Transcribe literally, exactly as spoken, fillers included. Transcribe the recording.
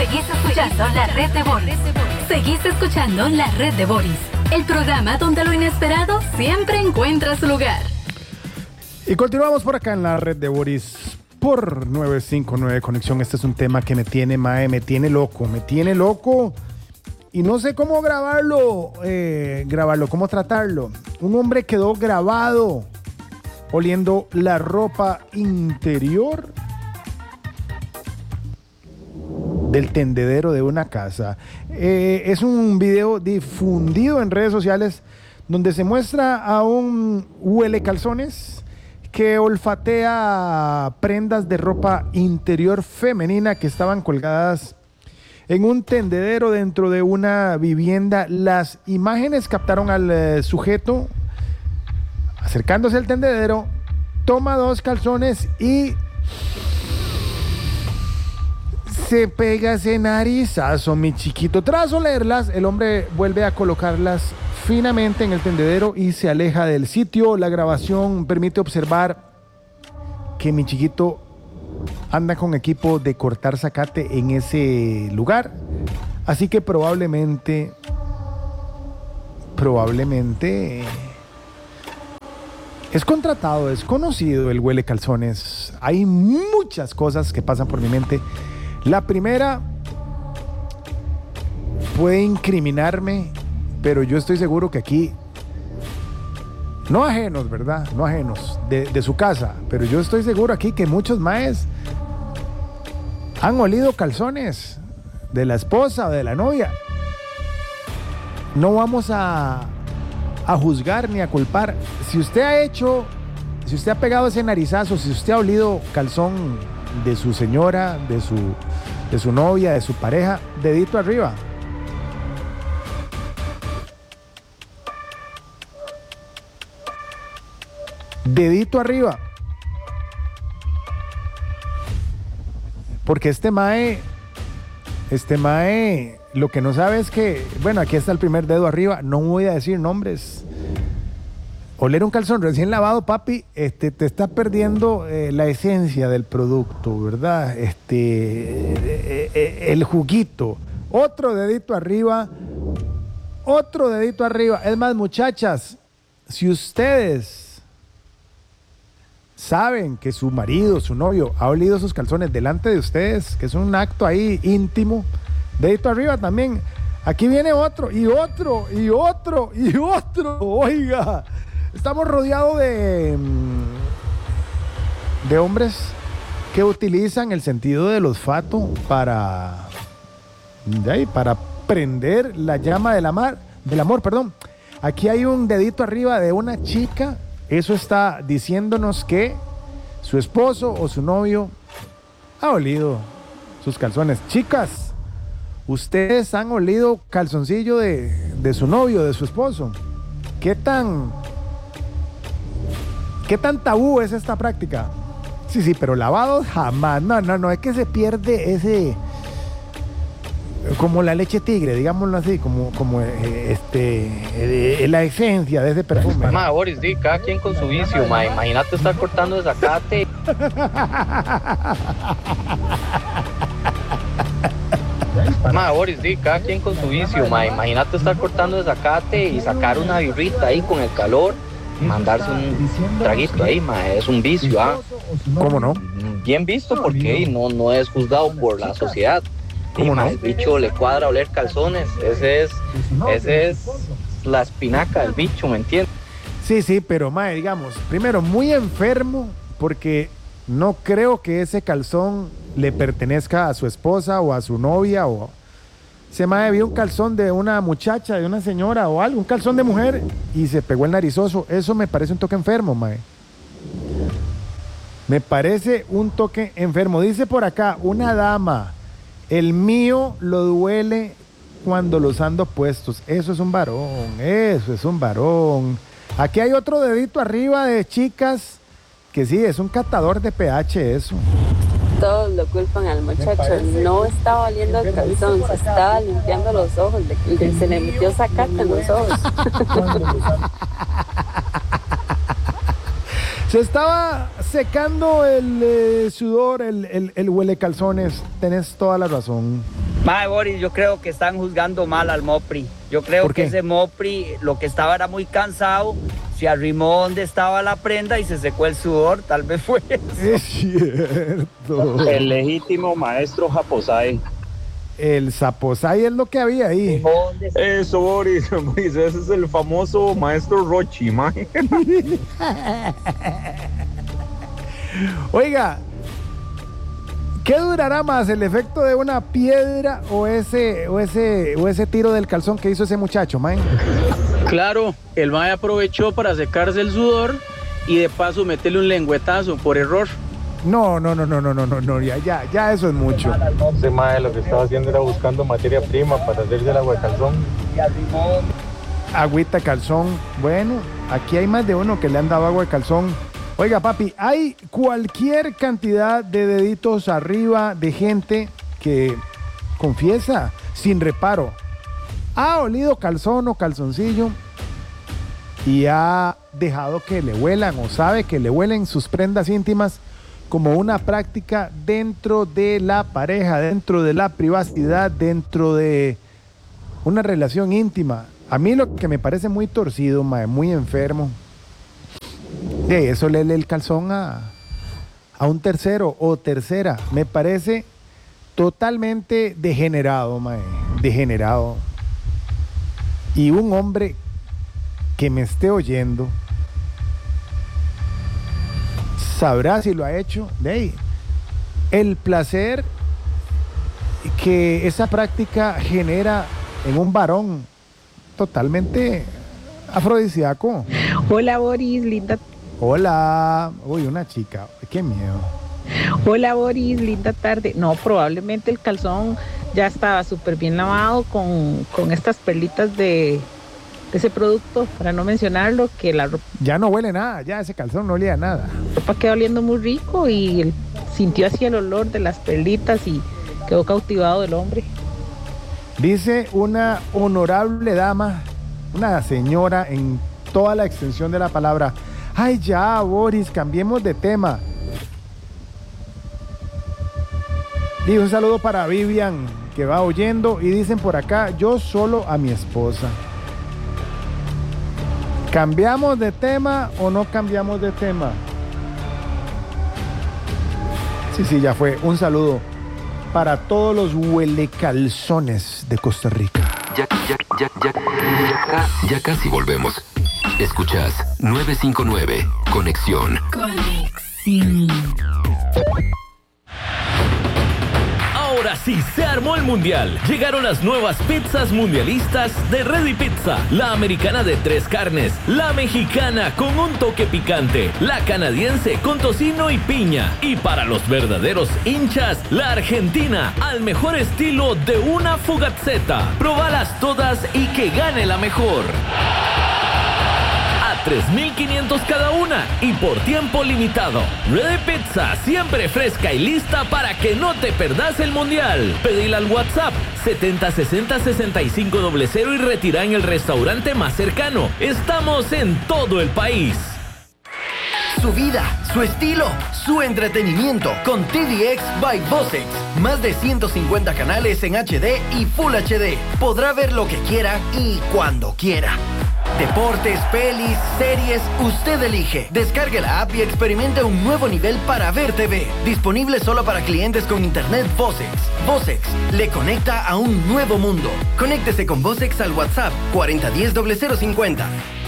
Seguís escuchando la red de Boris. Seguís escuchando la red de Boris. El programa donde lo inesperado siempre encuentra su lugar. Y continuamos por acá en la red de Boris por nueve cinco nueve Conexión. Este es un tema que me tiene, mae, me tiene loco, me tiene loco. Y no sé cómo grabarlo, eh, grabarlo, cómo tratarlo. Un hombre quedó grabado oliendo la ropa interior del tendedero de una casa. Eh, es un video difundido en redes sociales donde se muestra a un huele calzones que olfatea prendas de ropa interior femenina que estaban colgadas en un tendedero dentro de una vivienda. Las imágenes captaron al eh, sujeto acercándose al tendedero, toma dos calzones y se pega ese narizazo, mi chiquito. Tras olerlas, el hombre vuelve a colocarlas finamente en el tendedero y se aleja del sitio. La grabación permite observar que mi chiquito anda con equipo de cortar zacate en ese lugar. Así que probablemente, probablemente es contratado, es conocido el huele calzones. Hay muchas cosas que pasan por mi mente. La primera puede incriminarme, pero yo estoy seguro que aquí, no ajenos, ¿verdad? No ajenos de, de su casa, pero yo estoy seguro aquí que muchos maes han olido calzones de la esposa o de la novia. No vamos a, a juzgar ni a culpar. Si usted ha hecho, si usted ha pegado ese narizazo, si usted ha olido calzón de su señora, de su, de su novia, de su pareja, dedito arriba. Dedito arriba. Porque este mae, este mae, lo que no sabe es que, bueno, aquí está el primer dedo arriba, no voy a decir nombres. Oler un calzón recién lavado, papi, este, te está perdiendo eh, la esencia del producto, ¿verdad? Este, eh, eh, el juguito. Otro dedito arriba, otro dedito arriba. Es más, muchachas, si ustedes saben que su marido, su novio, ha olido sus calzones delante de ustedes, que es un acto ahí íntimo, dedito arriba también. Aquí viene otro, y otro, y otro, y otro. Oiga, estamos rodeados de, de hombres que utilizan el sentido del olfato para, de ahí, para prender la llama del amor, del amor, perdón. Aquí hay un dedito arriba de una chica. Eso está diciéndonos que su esposo o su novio ha olido sus calzones. Chicas, ustedes han olido calzoncillo de, de su novio, de su esposo. ¿Qué tan, qué tan tabú es esta práctica? Sí, sí, pero lavados jamás. No, no, no, es que se pierde ese, como la leche tigre, digámoslo así, como, como eh, este, eh, la esencia de ese perfume. Ma, Boris, di, cada quien con su vicio, ma. Imagínate estar cortando de zacate. Ma, Boris, di, cada quien con su vicio, ma. Imagínate estar cortando de zacate y sacar una birrita ahí con el calor, mandarse un traguito ahí, ma. Es un vicio, ¿ah? ¿Cómo no? Bien visto porque no, no es juzgado por la sociedad. ¿Cómo no? El bicho le cuadra oler calzones. Ese es, ese es la espinaca del bicho, ¿me entiendes? Sí, sí, pero mae, digamos, primero, muy enfermo, porque no creo que ese calzón le pertenezca a su esposa o a su novia, o se mae vio un calzón de una muchacha, de una señora o algo, un calzón de mujer y se pegó el narizoso. Eso me parece un toque enfermo, mae. Me parece un toque enfermo. Dice por acá una dama: el mío lo duele cuando los ando puestos. Eso es un varón, eso es un varón. Aquí hay otro dedito arriba de chicas, que sí, es un catador de pH eso. Todos lo culpan al muchacho. No estaba oliendo el calzón, se estaba limpiando los ojos, le, se le metió zacate en los ojos. Se estaba secando el eh, sudor, el, el, el huele calzones. Tenés toda la razón. Mae, Boris, yo creo que están juzgando mal al Mopri. Yo creo que ese Mopri lo que estaba era muy cansado, se arrimó donde estaba la prenda y se secó el sudor, tal vez fue eso. Es cierto. El legítimo maestro Japosai. El Zaposay es lo que había ahí. Eso, Boris, Boris, ese es el famoso maestro Rochi, mae. Oiga, ¿qué durará más, el efecto de una piedra o ese, o ese, o ese tiro del calzón que hizo ese muchacho, man? Claro, el mae aprovechó para secarse el sudor y de paso meterle un lengüetazo por error. No, no, no, no, no, no, no, no, ya, ya, ya eso es mucho. Ese mae lo que estaba haciendo era buscando materia prima para hacerse el agua de calzón. Agüita calzón. Bueno, aquí hay más de uno que le han dado agua de calzón. Oiga, papi, hay cualquier cantidad de deditos arriba de gente que confiesa sin reparo. Ha olido calzón o calzoncillo y ha dejado que le huelan o sabe que le huelen sus prendas íntimas como una práctica dentro de la pareja, dentro de la privacidad, dentro de una relación íntima. A mí lo que me parece muy torcido, mae, muy enfermo, de eso leerle el calzón a, a un tercero o tercera, me parece totalmente degenerado, mae, degenerado. Y un hombre que me esté oyendo sabrá si lo ha hecho. De ahí, el placer que esa práctica genera en un varón totalmente afrodisíaco. Hola, Boris, linda. Hola. Uy, una chica. Qué miedo. Hola, Boris, linda tarde. No, probablemente el calzón ya estaba súper bien lavado con, con estas perlitas de, de ese producto, para no mencionarlo, que la ropa... Ya no huele nada, ya ese calzón no olía a nada. La ropa quedó oliendo muy rico y él sintió así el olor de las perlitas y quedó cautivado del hombre. Dice una honorable dama, una señora en toda la extensión de la palabra: ay, ya, Boris, cambiemos de tema. Digo, un saludo para Vivian, que va oyendo, y dicen por acá: yo solo a mi esposa. ¿Cambiamos de tema o no cambiamos de tema? Sí, sí, ya fue. Un saludo para todos los huelecalzones de Costa Rica. Ya, ya, ya, ya, ya, ya casi volvemos. Escuchas nueve cinco nueve, Conexión. Conexión. Ahora sí, se armó el mundial. Llegaron las nuevas pizzas mundialistas de Ready Pizza. La americana de tres carnes, la mexicana con un toque picante, la canadiense con tocino y piña. Y para los verdaderos hinchas, la argentina al mejor estilo de una fugazzetta. Probalas todas y que gane la mejor. tres mil quinientos cada una y por tiempo limitado. Ready Pizza, siempre fresca y lista para que no te perdas el mundial. Pedila al WhatsApp setenta sesenta sesenta y cinco cero y retira en el restaurante más cercano. Estamos en todo el país. Su vida, su estilo, su entretenimiento con T V X by Vocex. Más de ciento cincuenta canales en H D y Full H D. Podrá ver lo que quiera y cuando quiera. Deportes, pelis, series, usted elige. Descargue la app y experimente un nuevo nivel para ver T V. Disponible solo para clientes con internet Vocex. Vocex le conecta a un nuevo mundo. Conéctese con Vocex al WhatsApp cuarenta diez cero cero cincuenta.